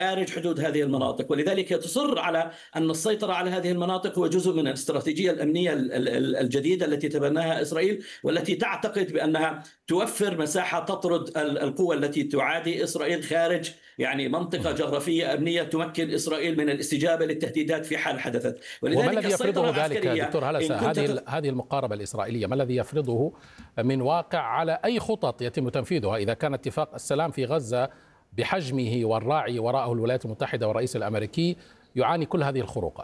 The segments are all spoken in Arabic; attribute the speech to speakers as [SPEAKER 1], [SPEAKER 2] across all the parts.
[SPEAKER 1] خارج حدود هذه المناطق، ولذلك تصر على أن السيطرة على هذه المناطق هو جزء من الاستراتيجية الأمنية الجديدة التي تبناها إسرائيل، والتي تعتقد بأنها توفر مساحة تطرد القوى التي تعادي إسرائيل خارج منطقة جغرافية أمنية تمكن إسرائيل من الاستجابة للتهديدات في حال حدثت.
[SPEAKER 2] وما الذي يفرضه ذلك دكتور هلسة؟ هذه المقاربة الإسرائيلية ما الذي يفرضه من واقع على أي خطط يتم تنفيذها إذا كان اتفاق السلام في غزة بحجمه والراعي وراءه الولايات المتحدة والرئيس الأمريكي يعاني كل هذه الخروقات؟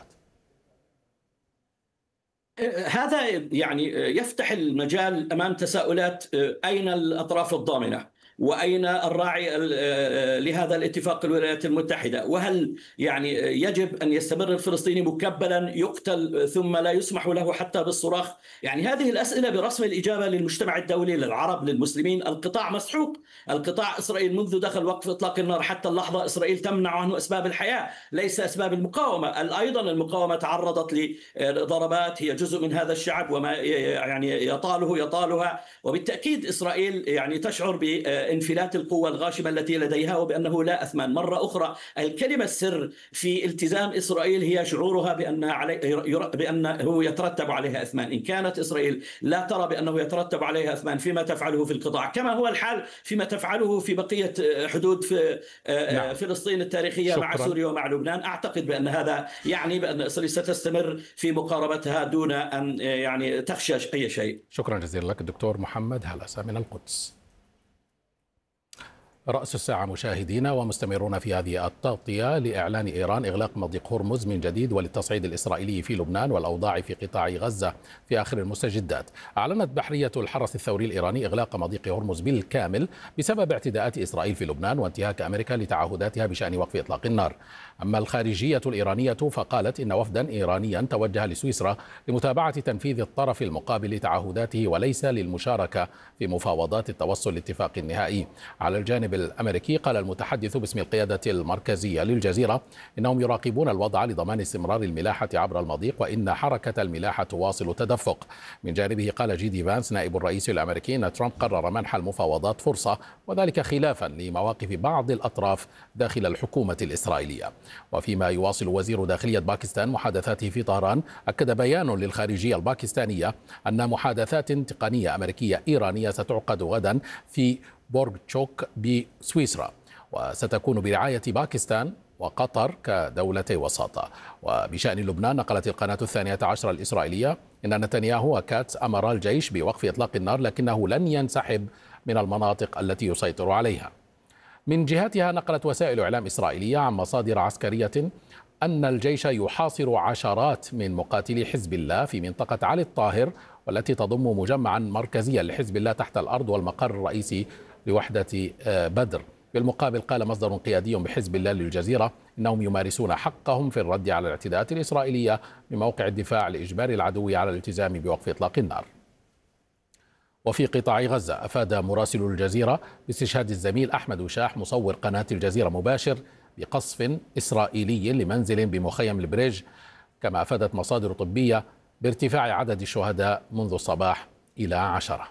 [SPEAKER 1] هذا يفتح المجال أمام تساؤلات: أين الأطراف الضامنة؟ وأين الراعي لهذا الاتفاق الولايات المتحدة؟ وهل يجب أن يستمر الفلسطيني مكبلا يقتل ثم لا يسمح له حتى بالصراخ؟ هذه الأسئلة برسم الإجابة للمجتمع الدولي، للعرب، للمسلمين. القطاع مسحوق، القطاع إسرائيل منذ دخل وقف إطلاق النار حتى اللحظة إسرائيل تمنع عنه أسباب الحياة ليس أسباب المقاومة. أيضا المقاومة تعرضت لضربات، هي جزء من هذا الشعب وما يطالها، وبالتأكيد إسرائيل تشعر انفلات القوة الغاشمة التي لديها وبأنه لا أثمان. مرة أخرى الكلمة السر في التزام إسرائيل هي شعورها بأنه يترتب عليها أثمان. إن كانت إسرائيل لا ترى بأنه يترتب عليها أثمان فيما تفعله في القطاع، كما هو الحال فيما تفعله في بقية حدود في فلسطين التاريخية مع سوريا ومع لبنان، أعتقد بأن هذا بأن إسرائيل ستستمر في مقاربتها دون أن تخشى أي شيء.
[SPEAKER 2] شكرا جزيلا لك الدكتور محمد هلسة من القدس. رأس الساعة مشاهدينا، ومستمرون في هذه التغطية لإعلان إيران إغلاق مضيق هرمز من جديد وللتصعيد الإسرائيلي في لبنان والأوضاع في قطاع غزة في آخر المستجدات. أعلنت بحرية الحرس الثوري الإيراني إغلاق مضيق هرمز بالكامل بسبب اعتداءات إسرائيل في لبنان وانتهاك أمريكا لتعهداتها بشأن وقف إطلاق النار. أما الخارجية الإيرانية فقالت إن وفدا إيرانيا توجه لسويسرا لمتابعة تنفيذ الطرف المقابل لتعهداته وليس للمشاركة في مفاوضات التوصل لاتفاق نهائي. على الجانب الأمريكي قال المتحدث باسم القيادة المركزية للجزيرة إنهم يراقبون الوضع لضمان استمرار الملاحة عبر المضيق وإن حركة الملاحة تواصل تدفق. من جانبه قال جي دي فانس نائب الرئيس الأمريكي أن ترامب قرر منح المفاوضات فرصة، وذلك خلافا لمواقف بعض الأطراف داخل الحكومة الإسرائيلية. وفيما يواصل وزير داخلية باكستان محادثاته في طهران، أكد بيان للخارجية الباكستانية أن محادثات تقنية أمريكية إيرانية ستعقد غدا في بورغتشوك بسويسرا، وستكون برعاية باكستان وقطر كدولتي وساطة. وبشأن لبنان نقلت القناة 12 الإسرائيلية إن نتنياهو وكاتس أمر الجيش بوقف إطلاق النار لكنه لن ينسحب من المناطق التي يسيطر عليها. من جهتها نقلت وسائل إعلام إسرائيلية عن مصادر عسكرية أن الجيش يحاصر عشرات من مقاتلي حزب الله في منطقة علي الطاهر، والتي تضم مجمعا مركزيا لحزب الله تحت الأرض والمقر الرئيسي لوحدة بدر. بالمقابل قال مصدر قيادي بحزب الله للجزيرة إنهم يمارسون حقهم في الرد على الاعتداءات الإسرائيلية من موقع الدفاع لإجبار العدو على الالتزام بوقف إطلاق النار. وفي قطاع غزة أفاد مراسل الجزيرة باستشهاد الزميل أحمد وشاح مصور قناة الجزيرة مباشر بقصف إسرائيلي لمنزل بمخيم البريج، كما أفادت مصادر طبية بارتفاع عدد الشهداء منذ الصباح إلى 10.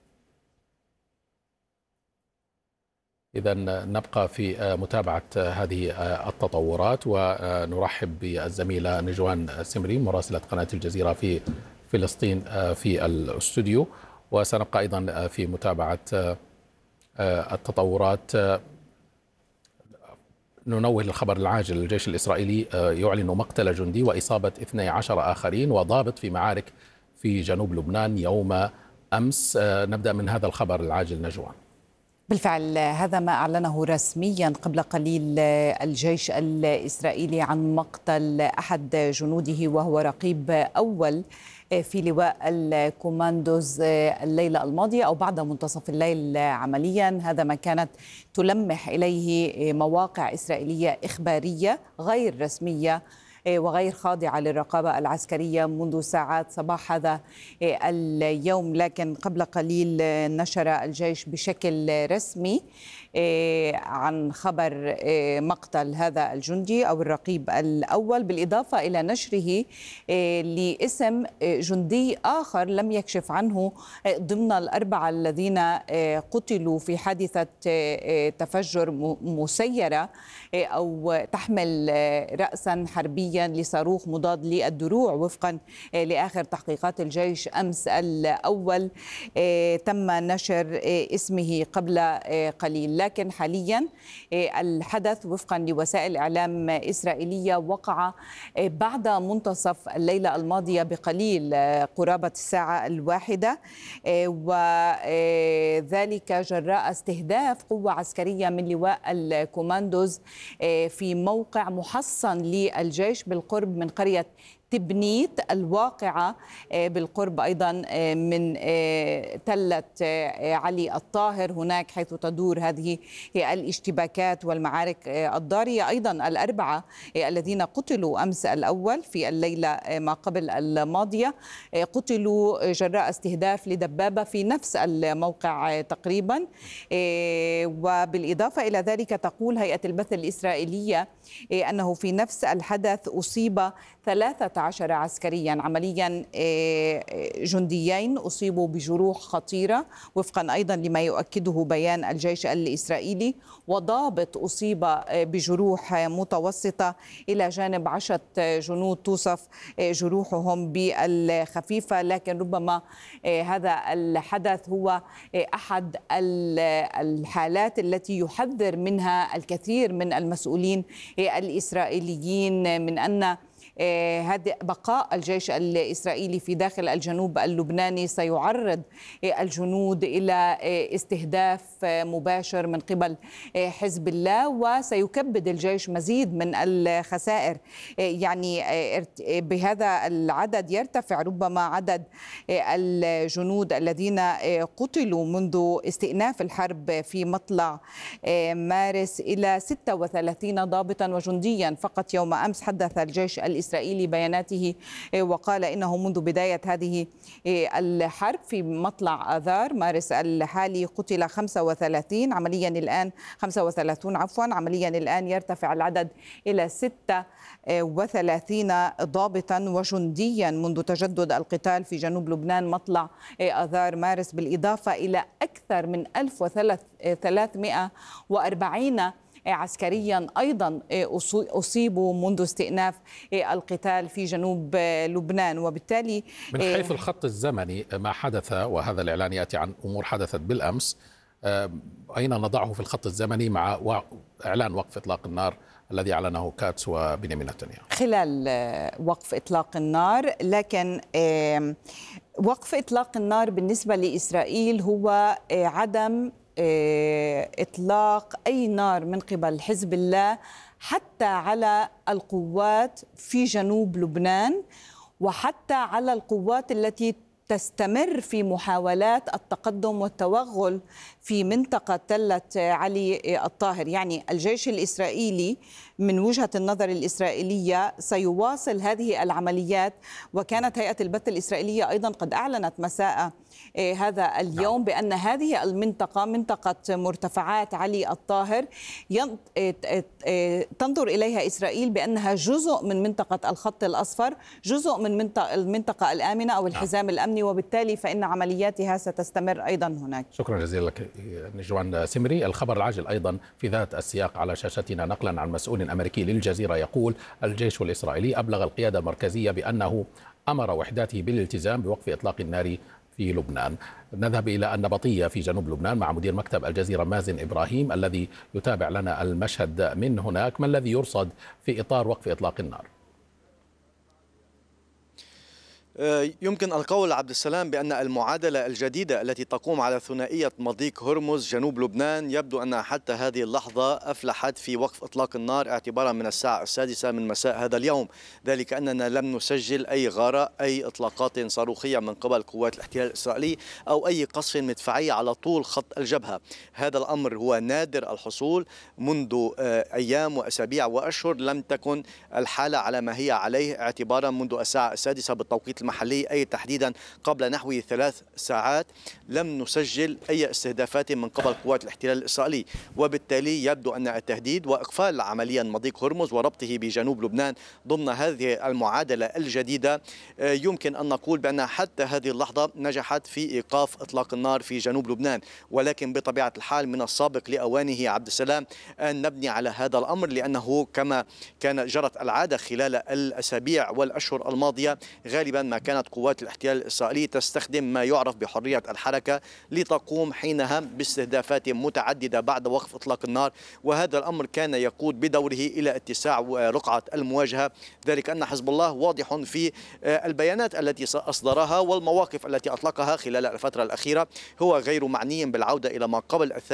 [SPEAKER 2] إذا نبقى في متابعة هذه التطورات، ونرحب بالزميلة نجوان سمري مراسلة قناة الجزيرة في فلسطين في الاستوديو، وسنبقى أيضا في متابعة التطورات. ننوه للخبر العاجل: الجيش الإسرائيلي يعلن مقتل جندي وإصابة 12 آخرين وضابط في معارك في جنوب لبنان يوم أمس. نبدأ من هذا الخبر العاجل نجوان.
[SPEAKER 3] بالفعل هذا ما أعلنه رسميا قبل قليل الجيش الإسرائيلي عن مقتل أحد جنوده وهو رقيب أول في لواء الكوماندوز الليلة الماضية أو بعد منتصف الليل عمليا. هذا ما كانت تلمح إليه مواقع إسرائيلية إخبارية غير رسمية وغير خاضعة للرقابة العسكرية منذ ساعات صباح هذا اليوم. لكن قبل قليل نشر الجيش بشكل رسمي عن خبر مقتل هذا الجندي أو الرقيب الأول، بالإضافة إلى نشره لاسم جندي آخر لم يكشف عنه ضمن الأربعة الذين قتلوا في حادثة تفجر مسيرة أو تحمل رأسا حربيا لصاروخ مضاد للدروع. وفقا لآخر تحقيقات الجيش أمس الأول تم نشر اسمه قبل قليل، لكن حاليا الحدث وفقا لوسائل إعلام إسرائيلية وقع بعد منتصف الليلة الماضية بقليل قرابة الساعة 1، وذلك جراء استهداف قوة عسكرية من لواء الكوماندوز في موقع محصن للجيش بالقرب من قرية تبنيت الواقعة بالقرب أيضا من تلة علي الطاهر، هناك حيث تدور هذه الاشتباكات والمعارك الضارية. أيضا الأربعة الذين قتلوا أمس الأول في الليلة ما قبل الماضية قتلوا جراء استهداف لدبابة في نفس الموقع تقريبا. وبالإضافة إلى ذلك تقول هيئة البث الإسرائيلية أنه في نفس الحدث أصيب 13 عسكريا عمليا، جنديين أصيبوا بجروح خطيرة وفقا أيضا لما يؤكده بيان الجيش الإسرائيلي، وضابط أصيب بجروح متوسطة، إلى جانب 10 جنود توصف جروحهم بالخفيفة. لكن ربما هذا الحدث هو أحد الحالات التي يحذر منها الكثير من المسؤولين الإسرائيليين من أن هذا بقاء الجيش الإسرائيلي في داخل الجنوب اللبناني سيعرض الجنود إلى استهداف مباشر من قبل حزب الله، وسيكبد الجيش مزيد من الخسائر. يعني بهذا العدد يرتفع ربما عدد الجنود الذين قتلوا منذ استئناف الحرب في مطلع مارس إلى 36 ضابطا وجنديا فقط يوم أمس. حدث الجيش الإسرائيلي بياناته وقال إنه منذ بداية هذه الحرب في مطلع آذار مارس الحالي قتل 35 عمليا الآن يرتفع العدد إلى 36 ضابطا وجنديا منذ تجدد القتال في جنوب لبنان مطلع آذار مارس، بالإضافة إلى أكثر من 1340 عسكريا أيضا أصيبوا منذ استئناف القتال في جنوب لبنان. وبالتالي
[SPEAKER 2] من حيث الخط الزمني ما حدث، وهذا الإعلان يأتي عن أمور حدثت بالأمس، أين نضعه في الخط الزمني مع إعلان وقف إطلاق النار الذي أعلنه كاتس وبنيامين نتنياهو؟
[SPEAKER 3] خلال وقف إطلاق النار، لكن وقف إطلاق النار بالنسبة لإسرائيل هو عدم إطلاق أي نار من قبل حزب الله حتى على القوات في جنوب لبنان، وحتى على القوات التي تستمر في محاولات التقدم والتوغل في منطقة تلة علي الطاهر. يعني الجيش الإسرائيلي من وجهة النظر الإسرائيلية سيواصل هذه العمليات، وكانت هيئة البث الإسرائيلية أيضا قد أعلنت مساء هذا اليوم بأن هذه المنطقة منطقة مرتفعات علي الطاهر تنظر إليها إسرائيل بأنها جزء من منطقة الخط الأصفر، جزء من المنطقة الآمنة أو الحزام الأمني، وبالتالي فإن عملياتها ستستمر أيضا هناك.
[SPEAKER 2] شكرا جزيلا لك نجوان سمري. الخبر العاجل أيضا في ذات السياق على شاشتنا نقلا عن مسؤول أمريكي للجزيرة يقول الجيش الإسرائيلي أبلغ القيادة المركزية بأنه أمر وحداته بالالتزام بوقف إطلاق النار في لبنان. نذهب إلى النبطية في جنوب لبنان مع مدير مكتب الجزيرة مازن إبراهيم الذي يتابع لنا المشهد من هناك. ما الذي يرصد في إطار وقف إطلاق النار؟
[SPEAKER 4] يمكن القول عبد السلام بأن المعادلة الجديدة التي تقوم على ثنائية مضيق هرمز جنوب لبنان يبدو أنها حتى هذه اللحظة أفلحت في وقف إطلاق النار اعتبارا من الساعة 6 من مساء هذا اليوم، ذلك أننا لم نسجل أي غارة، أي إطلاقات صاروخية من قبل قوات الاحتلال الإسرائيلي أو أي قصف مدفعية على طول خط الجبهة. هذا الأمر هو نادر الحصول منذ أيام وأسابيع وأشهر، لم تكن الحالة على ما هي عليه اعتبارا منذ الساعة 6 بالتوقيت المحلي، أي تحديدا قبل نحو 3 ساعات لم نسجل أي استهدافات من قبل قوات الاحتلال الإسرائيلي، وبالتالي يبدو أن التهديد وإقفال عمليا مضيق هرمز وربطه بجنوب لبنان ضمن هذه المعادلة الجديدة يمكن أن نقول بأن حتى هذه اللحظة نجحت في إيقاف إطلاق النار في جنوب لبنان. ولكن بطبيعة الحال من السابق لأوانه عبد السلام أن نبني على هذا الأمر، لأنه كما جرت العادة خلال الأسابيع والأشهر الماضية غالبا ما كانت قوات الاحتلال الإسرائيلي تستخدم ما يعرف بحرية الحركة لتقوم حينها باستهدافات متعددة بعد وقف إطلاق النار، وهذا الأمر كان يقود بدوره إلى اتساع رقعة المواجهة. ذلك أن حزب الله واضح في البيانات التي أصدرها والمواقف التي أطلقها خلال الفترة الأخيرة، هو غير معني بالعودة إلى ما قبل